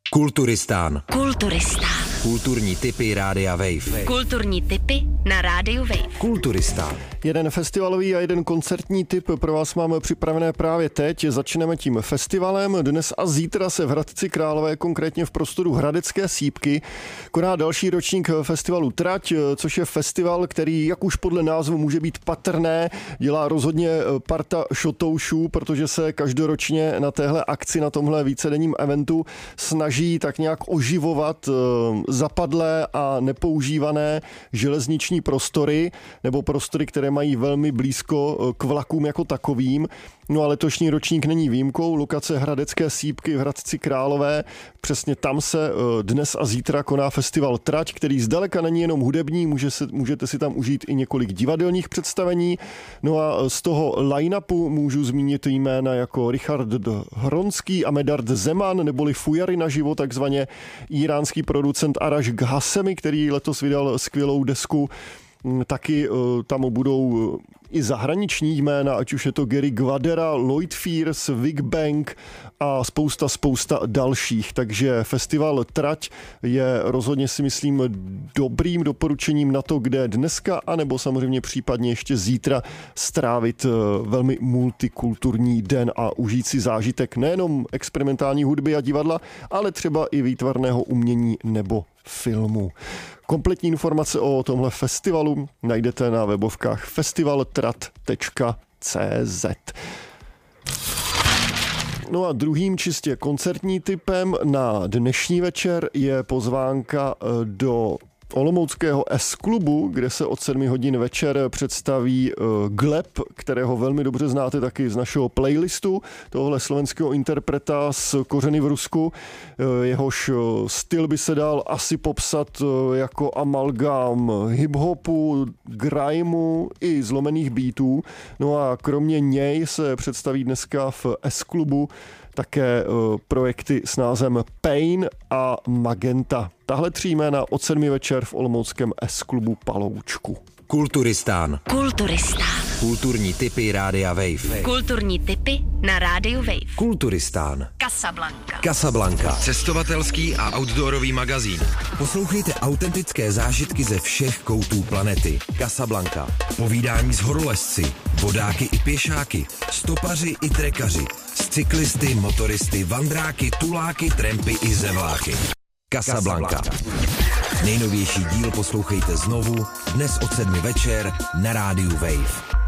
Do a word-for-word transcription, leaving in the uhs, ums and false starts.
Kulturistán. Kulturistán. Kulturní tipy Rádia Wave. Kulturní tipy na Rádiu Wave. Kulturistán. Jeden festivalový a jeden koncertní tip pro vás máme připravené právě teď. Začneme tím festivalem. Dnes a zítra se v Hradci Králové, konkrétně v prostoru Hradecké sýpky, koná další ročník festivalu Trať, což je festival, který, jak už podle názvu může být patrné, dělá rozhodně parta šotoušů, protože se každoročně na téhle akci, na tomhle vícedenním eventu snaží tak nějak oživovat zapadlé a nepoužívané železniční prostory nebo prostory, které mají velmi blízko k vlakům jako takovým. No a letošní ročník není výjimkou. Lokace Hradecké sýpky v Hradci Králové. Přesně tam se dnes a zítra koná festival Trať, který zdaleka není jenom hudební, může se, můžete si tam užít i několik divadelních představení. No a z toho line-upu můžu zmínit jména jako Richard Hronský a Medard Zeman, neboli Fujary naživo, takzvaně iránský producent Arash Ghasemi, který letos vydal skvělou desku. Taky tam budou i zahraniční jména, ať už je to Gary Guadera, Lloyd Fears, Vic Bank a spousta, spousta dalších. Takže festival Trať je rozhodně, si myslím, dobrým doporučením na to, kde dneska, anebo samozřejmě případně ještě zítra strávit velmi multikulturní den a užít si zážitek nejenom experimentální hudby a divadla, ale třeba i výtvarného umění nebo filmu. Kompletní informace o tomhle festivalu najdete na webovkách festivaltrat tečka cé zet. No a druhým čistě koncertní tipem na dnešní večer je pozvánka do olomouckého S-klubu, kde se od sedmi hodin večer představí Gleb, kterého velmi dobře znáte taky z našeho playlistu, tohle slovenského interpreta s kořeny v Rusku. Jehož styl by se dal asi popsat jako amalgám hip-hopu, grimeu i zlomených beatů. No a kromě něj se představí dneska v S-klubu také projekty s názvem Pain a Magenta. Tahle tři jména od sedmi večer v olomouckém S-klubu Paloučku. Kulturistán. Kulturistán. Kulturní tipy Rádia Wave. Kulturní tipy na Rádiu Wave. Kulturistán. Casablanca. Casablanca. Cestovatelský a outdoorový magazín. Poslouchejte autentické zážitky ze všech koutů planety. Casablanca. Povídání s horolezci, vodáky i pěšáky, stopaři i trekaři, s cyklisty, motoristy, vandráky, tuláky, trampy i zevláky. Casablanca. Nejnovější díl poslouchejte znovu dnes od sedmi večer na Rádiu Wave.